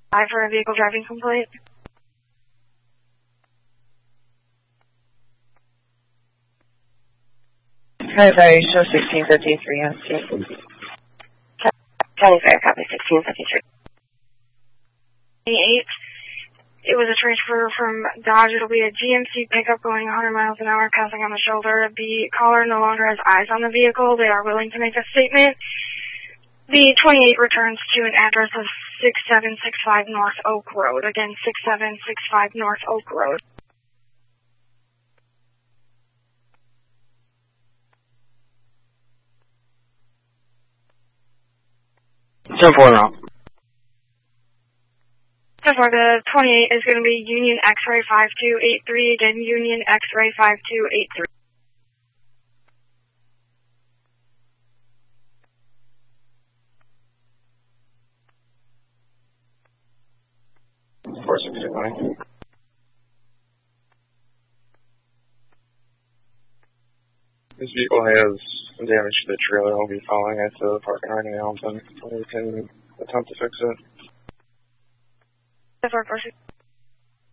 for a vehicle driving complaint. County Fire, show 1653 on scene. County Fire, copy 1653. 28. It was a transfer from Dodge. It'll be a GMC pickup going 100 miles an hour, passing on the shoulder. The caller no longer has eyes on the vehicle. They are willing to make a statement. The 28 returns to an address of 6765 North Oak Road. Again, 6765 North Oak Road. Ten four now. So far, the 28 is going to be Union X-Ray 5283. Again, Union X-Ray 5283. This vehicle has some damage to the trailer. I'll be following it to the parking right now, so we can attempt to fix it. So far,